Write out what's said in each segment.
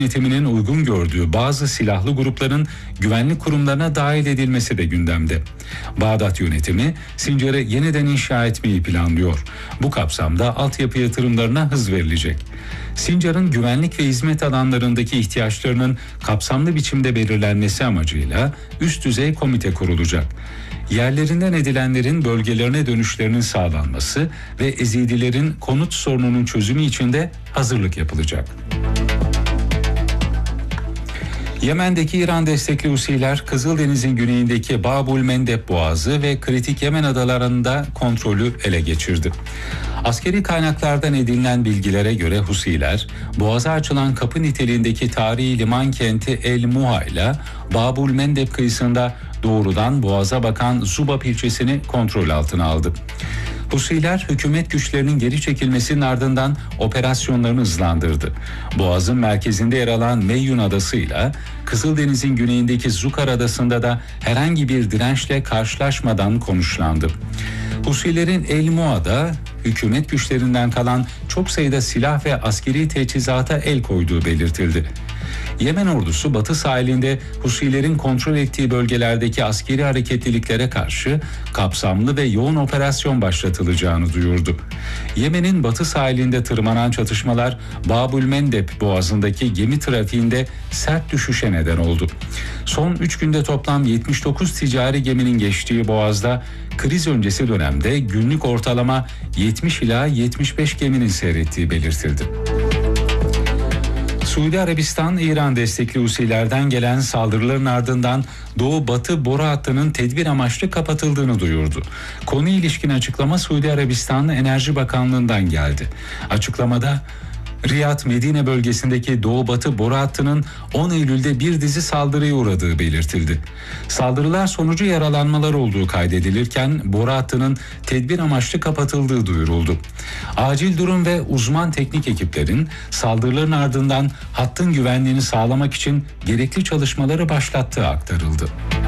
yönetiminin uygun gördüğü bazı silahlı grupların güvenlik kurumlarına dahil edilmesi de gündemde. Bağdat yönetimi Sincar'ı yeniden inşa etmeyi planlıyor. Bu kapsamda altyapı yatırımlarına hız verilecek. Sincar'ın güvenlik ve hizmet alanlarındaki ihtiyaçlarının kapsamlı biçimde belirlenmesi amacıyla üst düzey komite kurulacak. Yerlerinden edilenlerin bölgelerine dönüşlerinin sağlanması ve Ezidilerin konut sorununun çözümü için de hazırlık yapılacak. Yemen'deki İran destekli Husiler, Kızıldeniz'in güneyindeki Babul Mendeb Boğazı ve kritik Yemen adalarında kontrolü ele geçirdi. Askeri kaynaklardan edinilen bilgilere göre Husiler, Boğaz'a açılan kapı niteliğindeki tarihi liman kenti El Muha ile Babul Mendeb kıyısında doğrudan Boğaz'a bakan Zubab ilçesini kontrol altına aldı. Husiler hükümet güçlerinin geri çekilmesinin ardından operasyonlarını hızlandırdı. Boğaz'ın merkezinde yer alan Meyyun adasıyla Kızıldeniz'in güneyindeki Zukar adasında da herhangi bir dirençle karşılaşmadan konuşlandı. Husilerin El Mua'da hükümet güçlerinden kalan çok sayıda silah ve askeri teçhizata el koyduğu belirtildi. Yemen ordusu batı sahilinde Husilerin kontrol ettiği bölgelerdeki askeri hareketliliklere karşı kapsamlı ve yoğun operasyon başlatılacağını duyurdu. Yemen'in batı sahilinde tırmanan çatışmalar Babul Mendeb boğazındaki gemi trafiğinde sert düşüşe neden oldu. Son 3 günde toplam 79 ticari geminin geçtiği boğazda kriz öncesi dönemde günlük ortalama 70 ila 75 geminin seyrettiği belirtildi. Suudi Arabistan, İran destekli Husilerden gelen saldırıların ardından Doğu-Batı boru hattının tedbir amaçlı kapatıldığını duyurdu. Konuya ilişkin açıklama Suudi Arabistan Enerji Bakanlığı'ndan geldi. Açıklamada Riyad-Medine bölgesindeki Doğu-Batı boru hattının 10 Eylül'de bir dizi saldırıya uğradığı belirtildi. Saldırılar sonucu yaralanmalar olduğu kaydedilirken boru hattının tedbir amaçlı kapatıldığı duyuruldu. Acil durum ve uzman teknik ekiplerin saldırıların ardından hattın güvenliğini sağlamak için gerekli çalışmaları başlattığı aktarıldı.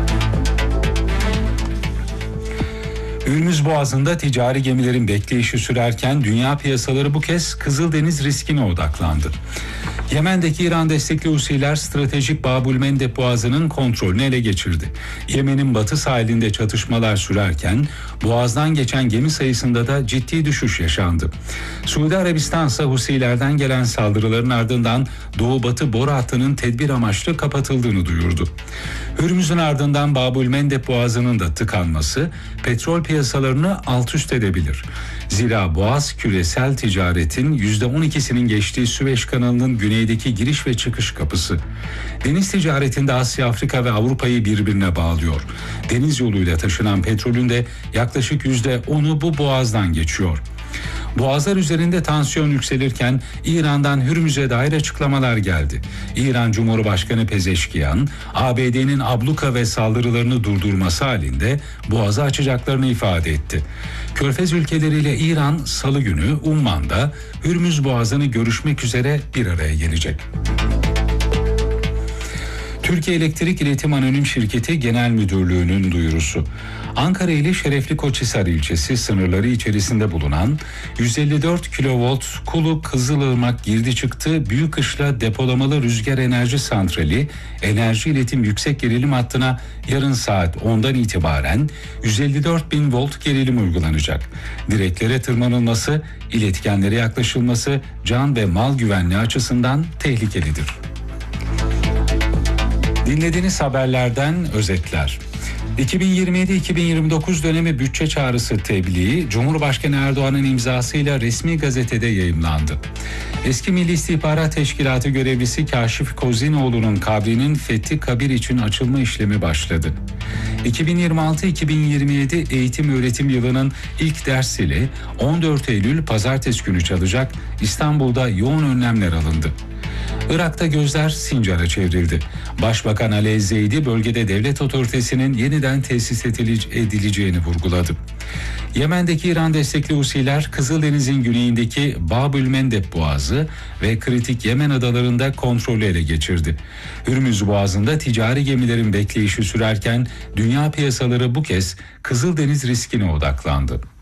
Hürmüz Boğazı'nda ticari gemilerin bekleyişi sürerken dünya piyasaları bu kez Kızıldeniz riskine odaklandı. Yemen'deki İran destekli Husiler stratejik Babul Mendeb Boğazı'nın kontrolünü ele geçirdi. Yemen'in batı sahilinde çatışmalar sürerken Boğaz'dan geçen gemi sayısında da ciddi düşüş yaşandı. Suudi Arabistan ise Husilerden gelen saldırıların ardından Doğu-Batı boru hattının tedbir amaçlı kapatıldığını duyurdu. Hürmüz'ün ardından Babul Mendeb Boğazı'nın da tıkanması petrol piyasalarını alt üst edebilir. Zira Boğaz küresel ticaretin %12'sinin geçtiği Süveyş kanalının güneydeki giriş ve çıkış kapısı. Deniz ticaretinde Asya, Afrika ve Avrupa'yı birbirine bağlıyor. Deniz yoluyla taşınan petrolün de yaklaşık %10'u bu boğazdan geçiyor. Boğazlar üzerinde tansiyon yükselirken İran'dan Hürmüz'e dair açıklamalar geldi. İran Cumhurbaşkanı Pezeşkiyan, ABD'nin abluka ve saldırılarını durdurması halinde boğazı açacaklarını ifade etti. Körfez ülkeleriyle İran Salı günü Umman'da Hürmüz Boğazı'nı görüşmek üzere bir araya gelecek. Türkiye Elektrik İletim Anonim Şirketi Genel Müdürlüğü'nün duyurusu. Ankara ili Şerefli Koçhisar ilçesi sınırları içerisinde bulunan 154 kilovolt Kulu Kızılırmak girdi çıktı Büyükışla depolamalı rüzgar enerji santrali enerji iletim yüksek gerilim hattına yarın saat 10'dan itibaren 154.000 volt gerilim uygulanacak. Direklere tırmanılması, iletkenlere yaklaşılması can ve mal güvenliği açısından tehlikelidir. Dinlediğiniz haberlerden özetler. 2027-2029 dönemi bütçe çağrısı tebliği Cumhurbaşkanı Erdoğan'ın imzasıyla resmi gazetede yayımlandı. Eski Milli İstihbarat Teşkilatı görevlisi Kaşif Kozinoğlu'nun kabrinin Fethi Kabir için açılma işlemi başladı. 2026-2027 eğitim öğretim yılının ilk ders zili 14 Eylül Pazartesi günü çalacak. İstanbul'da yoğun önlemler alındı. Irak'ta gözler Sincar'a çevrildi. Başbakan Ali Ezzeydi bölgede devlet otoritesinin yeniden tesis edileceğini vurguladı. Yemen'deki İran destekli Husiler Kızıldeniz'in güneyindeki Babül Mendeb Boğazı ve kritik Yemen adalarında kontrolü ele geçirdi. Hürmüz Boğazı'nda ticari gemilerin bekleyişi sürerken dünya piyasaları bu kez Kızıldeniz riskine odaklandı.